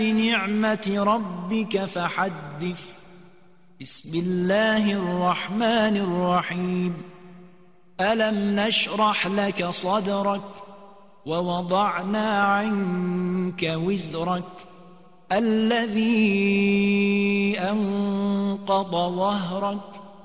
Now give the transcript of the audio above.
بنعمة ربك فحدث. بسم الله الرحمن الرحيم. ألم نشرح لك صدرك ووضعنا عنك وزرك الذي أنقض ظهرك